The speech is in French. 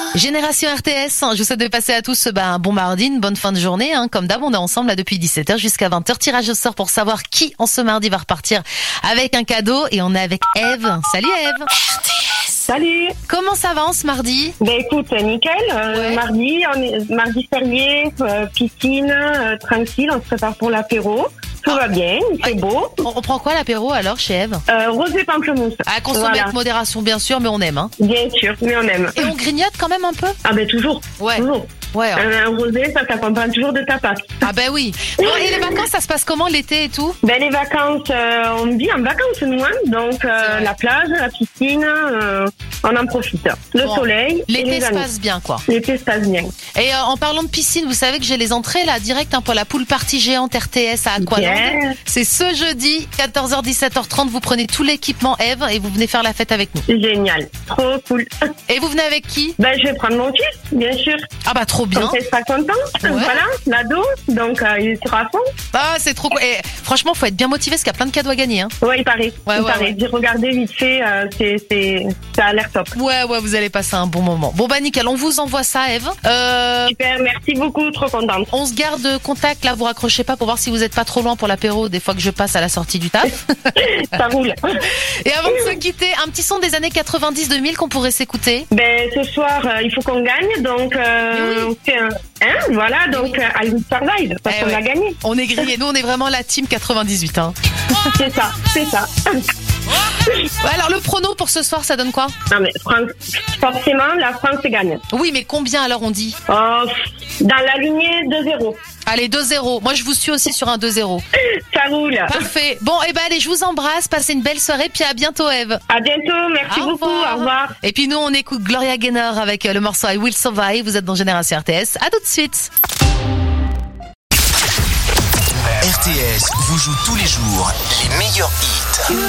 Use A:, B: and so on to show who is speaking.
A: Génération RTS, je vous souhaite de passer à tous un bon mardi, une bonne fin de journée. Comme d'hab, on est ensemble là depuis 17h jusqu'à 20h. Tirage au sort pour savoir qui en ce mardi va repartir avec un cadeau. Et on est avec Eve. Salut Eve.
B: RTS. Salut.
A: Comment ça va en ce mardi?
B: Ben écoute, nickel.
A: Ouais.
B: Mardi férié, piscine, tranquille. On se prépare pour l'apéro. Tout va bien, il fait beau.
A: On prend quoi l'apéro alors chez Eve?
B: Rosé pamplemousse.
A: À consommer avec modération bien sûr, mais on aime.
B: Bien sûr, mais on aime.
A: Et on grignote quand même un peu?
B: Ah ben toujours.
A: Ouais.
B: Toujours.
A: Ouais.
B: Un rosé, ça t'accompagne toujours de tapas.
A: Ah ben oui. Bon, et les vacances, ça se passe comment l'été et tout?
B: Ben les vacances, on vit en vacances nous, donc la plage, la piscine, on en profite. Le soleil.
A: L'été se passe bien quoi.
B: L'été se passe bien.
A: Et en parlant de piscine, vous savez que j'ai les entrées là direct pour la pool party géante RTS à Aqualand.
B: Yeah.
A: C'est ce jeudi, 14h 17h30. Vous prenez tout l'équipement Eve et vous venez faire la fête avec nous.
B: Génial, trop cool.
A: Et vous venez avec qui?
B: Ben je vais prendre mon fils, bien sûr.
A: Ah bah trop bien.
B: Il sera content.
A: Ouais.
B: Voilà, l'ado, donc il sera à fond.
A: Ah c'est trop cool. Et franchement, faut être bien motivé parce qu'il y a plein de cadeaux à gagner.
B: Ouais, il paraît.
A: Ouais.
B: J'ai regardé vite fait, ça a l'air top.
A: Ouais, vous allez passer un bon moment. Bon bah nickel, on vous envoie ça Eve.
B: Super, merci beaucoup, trop contente.
A: On se garde contact là, vous raccrochez pas pour voir si vous êtes pas trop loin pour l'apéro des fois que je passe à la sortie du taf.
B: Ça roule.
A: Et avant de se quitter, un petit son des années 90-2000 qu'on pourrait s'écouter.
B: Ben ce soir, il faut qu'on gagne, donc on fait un... voilà, donc I Will Survive, parce qu'on a gagné.
A: On est grillés, nous on est vraiment la team 98.
B: C'est ça.
A: Ouais, alors le prono pour ce soir, ça donne quoi?
B: Non mais forcément, la France gagne.
A: Oui, mais combien alors on dit?
B: Dans la lignée 2-0.
A: Allez, 2-0. Moi, je vous suis aussi sur un 2-0.
B: Ça roule.
A: Parfait. Bon, allez, je vous embrasse. Passez une belle soirée. Puis à bientôt, Eve.
B: À bientôt. Merci beaucoup. Au revoir.
A: Et puis nous, on écoute Gloria Gaynor avec le morceau I Will Survive. Vous êtes dans Génération RTS. À tout de suite.
C: RTS vous joue tous les jours les meilleurs hits.